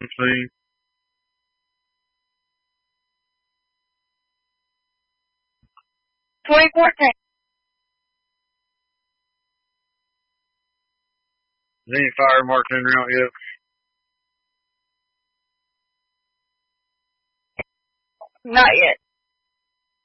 2014. Is any fire marketing out yet? Not yet.